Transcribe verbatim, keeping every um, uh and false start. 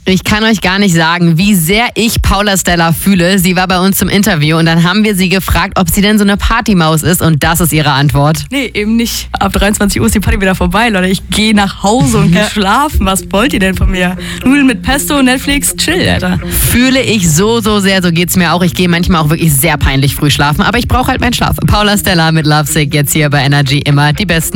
Ich kann euch gar nicht sagen, wie sehr ich Paula Stella fühle. Sie war bei uns zum Interview und dann haben wir sie gefragt, ob sie denn so eine Partymaus ist und das ist ihre Antwort. Nee, eben nicht. Ab dreiundzwanzig Uhr ist die Party wieder vorbei, Leute. Ich gehe nach Hause und gehe schlafen. Was wollt ihr denn von mir? Nudeln mit Pesto, Netflix, chill, Alter. Fühle ich so, so sehr, so geht's mir auch. Ich gehe manchmal auch wirklich sehr peinlich früh schlafen, aber ich brauche halt meinen Schlaf. Paula Stella mit Lovesick jetzt hier bei Energy, immer die Besten.